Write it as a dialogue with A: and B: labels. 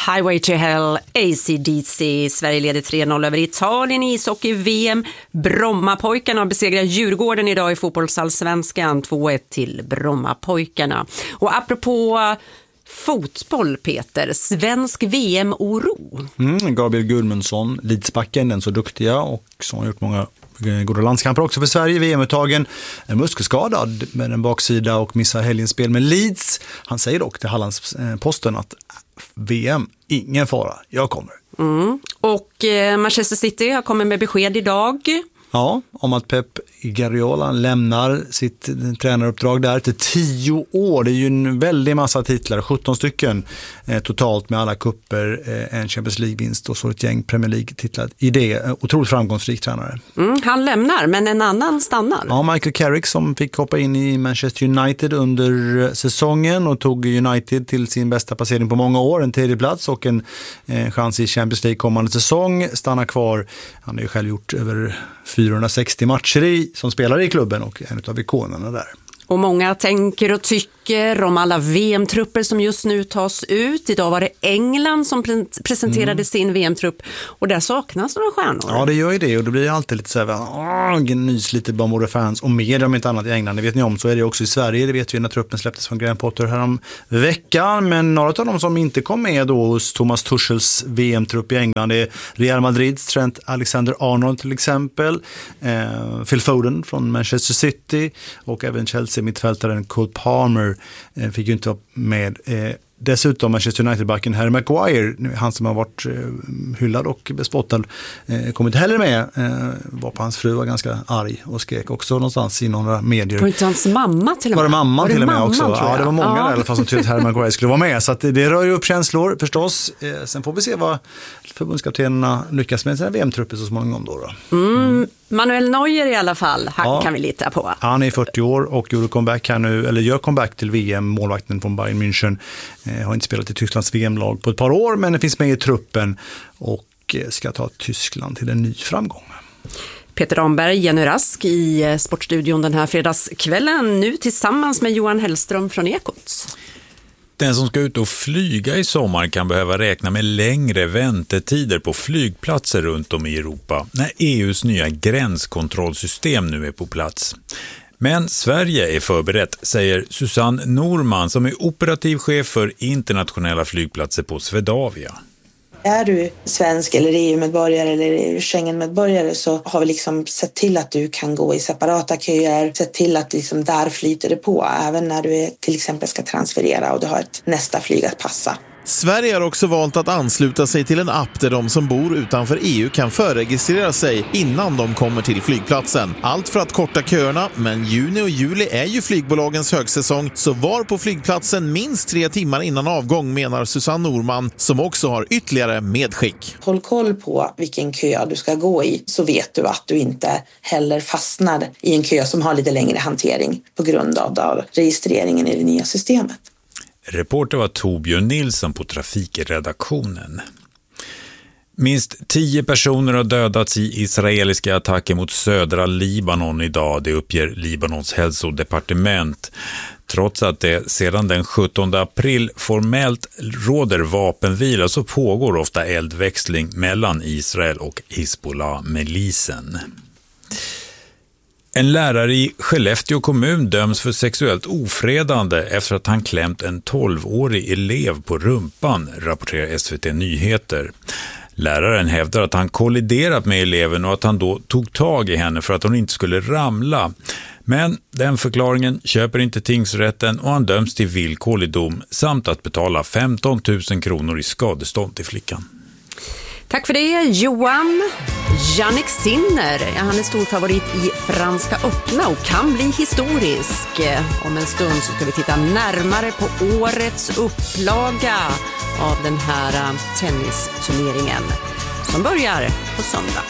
A: Highway to Hell, AC/DC. Sverige leder 3-0 över Italien i ishockey-VM. Brommapojkarna besegrar Djurgården idag i fotbollsallsvenskan. 2-1 till Brommapojkarna. Och apropå fotboll, Peter, svensk VM-oro.
B: Gabriel Gudmundsson, Leedsbacken, den så duktiga och som har gjort många goda landskamper också för Sverige. VM-uttagen är muskelskadad med en baksida och missar helgens spel med Leeds. Han säger dock till Hallandsposten att VM, ingen fara, jag kommer.
A: Och Manchester City har kommit med besked idag.
B: Ja, om att Pep Guardiola lämnar sitt tränaruppdrag där till 10 år. Det är ju en väldig massa titlar, 17 stycken totalt med alla kupper, en Champions League-vinst och så ett gäng Premier League-titlar. I det, otroligt framgångsrik tränare.
A: Han lämnar, men en annan stannar.
B: Ja, Michael Carrick som fick hoppa in i Manchester United under säsongen och tog United till sin bästa placering på många år, en 3:e plats och en chans i Champions League kommande säsong. Stannar kvar, han har ju själv gjort över 460 matcher som spelar i klubben och en av ikonerna där.
A: Och många tänker och tycker om alla VM-trupper som just nu tas ut. Idag var det England som presenterade sin VM-trupp och där saknas några stjärnor.
B: Ja, det gör ju det och det blir alltid lite så här nys lite bland både fans och media om inte annat i England. Det vet ni om, så är det också i Sverige. Det vet vi när truppen släpptes från Graham Potter här om veckan. Men några av dem som inte kom med då hos Thomas Tuchels VM-trupp i England är Real Madrids Trent Alexander-Arnold till exempel, Phil Foden från Manchester City och även Chelsea-mittfältaren Cole Palmer fick ju inte vara med. Dessutom Manchester United-backen Harry Maguire, han som har varit hyllad och bespottad, kom inte heller med. Var på hans fru, var ganska arg och skrek också någonstans i några medier.
A: Var inte hans mamma till och med?
B: Var det mamma till och med också? Ja, det var många där i alla fall som tyckte att Harry Maguire skulle vara med. Så att det rör ju upp känslor förstås. Sen får vi se vad förbundskaptenerna lyckas med sina VM-trupper så småningom då.
A: Manuel Neuer i alla fall, han kan vi lita på.
B: Han är 40 år och gör comeback till VM, målvakten från Bayern München. Har inte spelat i Tysklands VM-lag på ett par år, men det finns med i truppen och ska ta Tyskland till en ny framgång.
A: Peter Ramberg, Jenny Rask i Sportstudion den här fredagskvällen, nu tillsammans med Johan Hellström från Ekot.
C: Den som ska ut och flyga i sommar kan behöva räkna med längre väntetider på flygplatser runt om i Europa när EUs nya gränskontrollsystem nu är på plats. Men Sverige är förberett, säger Susanne Norman som är operativ chef för internationella flygplatser på Swedavia.
D: Är du svensk eller EU-medborgare eller Schengen-medborgare så har vi liksom sett till att du kan gå i separata köer, sett till att liksom där flyter det på även när du till exempel ska transferera och du har ett nästa flyg att passa.
E: Sverige har också valt att ansluta sig till en app där de som bor utanför EU kan förregistrera sig innan de kommer till flygplatsen. Allt för att korta köerna, men juni och juli är ju flygbolagens högsäsong, så var på flygplatsen minst 3 timmar innan avgång, menar Susanne Norman som också har ytterligare medskick.
D: Håll koll på vilken kö du ska gå i så vet du att du inte heller fastnar i en kö som har lite längre hantering på grund av registreringen i det nya systemet.
C: Reporter var Torbjörn Nilsson på trafikredaktionen. Minst 10 personer har dödats i israeliska attacker mot södra Libanon idag, det uppger Libanons hälsodepartement. Trots att det sedan den 17 april formellt råder vapenvila så pågår ofta eldväxling mellan Israel och Hizbollah-milisen. En lärare i Skellefteå kommun döms för sexuellt ofredande efter att han klämt en 12-årig elev på rumpan, rapporterar SVT Nyheter. Läraren hävdar att han kolliderat med eleven och att han då tog tag i henne för att hon inte skulle ramla. Men den förklaringen köper inte tingsrätten och han döms till villkorlig dom samt att betala 15 000 kronor i skadestånd till flickan.
A: Tack för det, Johan. Jannik Sinner, han är stor favorit i Franska öppna och kan bli historisk. Om en stund så ska vi titta närmare på årets upplaga av den här tennisturneringen som börjar på söndag.